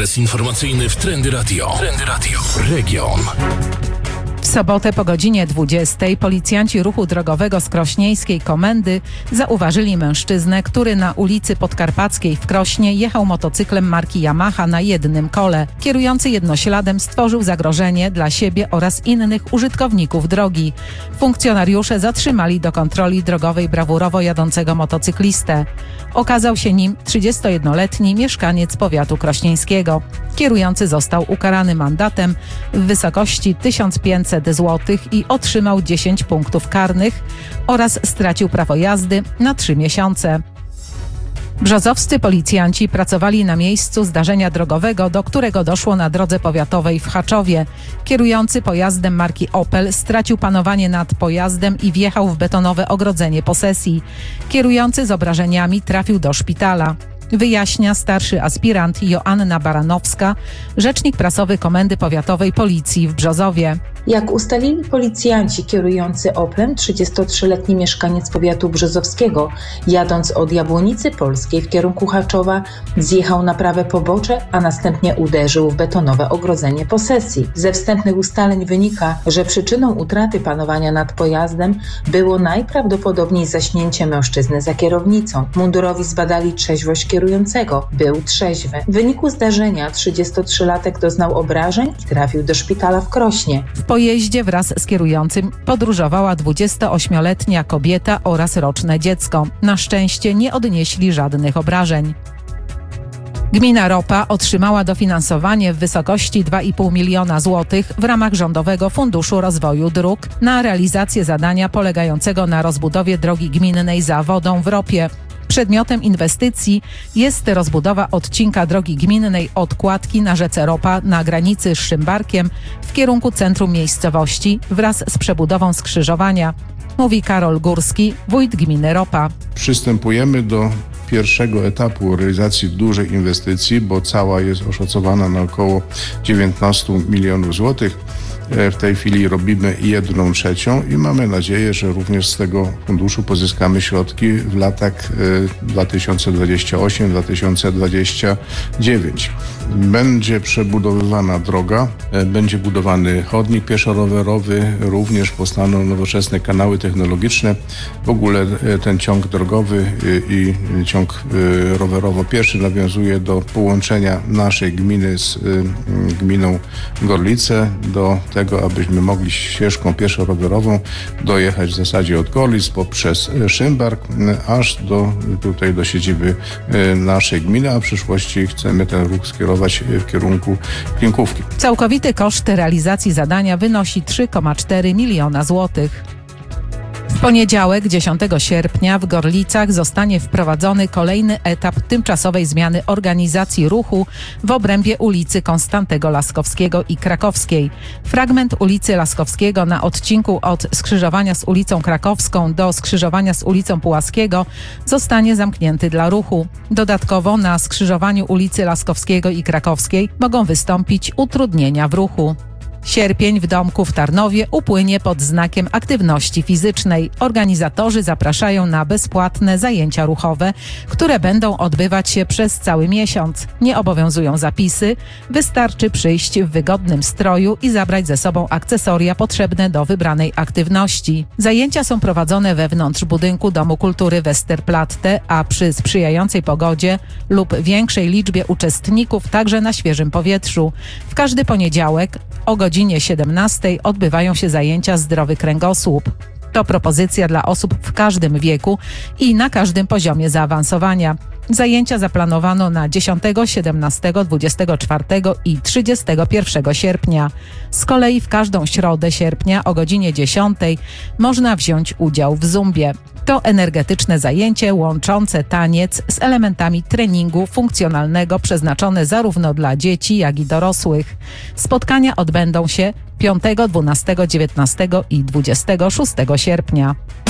Adres informacyjny w Trendy Radio. Trendy Radio. Region. W sobotę po godzinie 20 policjanci ruchu drogowego z krośnieńskiej komendy zauważyli mężczyznę, który na ulicy Podkarpackiej w Krośnie jechał motocyklem marki Yamaha na jednym kole. Kierujący jednośladem stworzył zagrożenie dla siebie oraz innych użytkowników drogi. Funkcjonariusze zatrzymali do kontroli drogowej brawurowo jadącego motocyklistę. Okazał się nim 31-letni mieszkaniec powiatu krośnieńskiego. Kierujący został ukarany mandatem w wysokości 1500 zł i otrzymał 10 punktów karnych oraz stracił prawo jazdy na 3 miesiące. Brzozowscy policjanci pracowali na miejscu zdarzenia drogowego, do którego doszło na drodze powiatowej w Chaczowie. Kierujący pojazdem marki Opel stracił panowanie nad pojazdem i wjechał w betonowe ogrodzenie posesji. Kierujący z obrażeniami trafił do szpitala. Wyjaśnia starszy aspirant Joanna Baranowska, rzecznik prasowy Komendy Powiatowej Policji w Brzozowie. Jak ustalili policjanci, kierujący Oplem, 33-letni mieszkaniec powiatu brzozowskiego, jadąc od Jabłonicy Polskiej w kierunku Chaczowa, zjechał na prawe pobocze, a następnie uderzył w betonowe ogrodzenie posesji. Ze wstępnych ustaleń wynika, że przyczyną utraty panowania nad pojazdem było najprawdopodobniej zaśnięcie mężczyzny za kierownicą. Mundurowi zbadali trzeźwość kierującego. Był trzeźwy. W wyniku zdarzenia 33-latek doznał obrażeń i trafił do szpitala w Krośnie. W pojeździe wraz z kierującym podróżowała 28-letnia kobieta oraz roczne dziecko. Na szczęście nie odnieśli żadnych obrażeń. Gmina Ropa otrzymała dofinansowanie w wysokości 2,5 miliona złotych w ramach Rządowego Funduszu Rozwoju Dróg na realizację zadania polegającego na rozbudowie drogi gminnej za Wodą w Ropie. Przedmiotem inwestycji jest rozbudowa odcinka drogi gminnej od kładki na rzece Ropa na granicy z Szymbarkiem w kierunku centrum miejscowości wraz z przebudową skrzyżowania, mówi Karol Górski, wójt gminy Ropa. Przystępujemy do pierwszego etapu realizacji dużej inwestycji, bo cała jest oszacowana na około 19 milionów złotych. W tej chwili robimy 1/3 i mamy nadzieję, że również z tego funduszu pozyskamy środki w latach 2028-2029. Będzie przebudowywana droga, będzie budowany chodnik pieszo-rowerowy, również powstaną nowoczesne kanały technologiczne. W ogóle ten ciąg drogowy i ciąg rowerowo-pieszy nawiązuje do połączenia naszej gminy z gminą Gorlice, do tego, abyśmy mogli ścieżką pieszo-rowerową dojechać w zasadzie od Gorlic poprzez Szymbark aż do siedziby naszej gminy, a w przyszłości chcemy ten ruch skierować w kierunku Klinkówki. Całkowity koszt realizacji zadania wynosi 3,4 miliona złotych. W poniedziałek, 10 sierpnia w Gorlicach zostanie wprowadzony kolejny etap tymczasowej zmiany organizacji ruchu w obrębie ulicy Konstantego Laskowskiego i Krakowskiej. Fragment ulicy Laskowskiego na odcinku od skrzyżowania z ulicą Krakowską do skrzyżowania z ulicą Pułaskiego zostanie zamknięty dla ruchu. Dodatkowo na skrzyżowaniu ulicy Laskowskiego i Krakowskiej mogą wystąpić utrudnienia w ruchu. Sierpień w Domku w Tarnowie upłynie pod znakiem aktywności fizycznej. Organizatorzy zapraszają na bezpłatne zajęcia ruchowe, które będą odbywać się przez cały miesiąc. Nie obowiązują zapisy, wystarczy przyjść w wygodnym stroju i zabrać ze sobą akcesoria potrzebne do wybranej aktywności. Zajęcia są prowadzone wewnątrz budynku Domu Kultury Westerplatte, a przy sprzyjającej pogodzie lub większej liczbie uczestników także na świeżym powietrzu. W każdy poniedziałek o godzinie 17 odbywają się zajęcia Zdrowy Kręgosłup. To propozycja dla osób w każdym wieku i na każdym poziomie zaawansowania. Zajęcia zaplanowano na 10, 17, 24 i 31 sierpnia. Z kolei w każdą środę sierpnia o godzinie 10 można wziąć udział w zumbie. To energetyczne zajęcie łączące taniec z elementami treningu funkcjonalnego przeznaczone zarówno dla dzieci, jak i dorosłych. Spotkania odbędą się 5, 12, 19 i 26 sierpnia.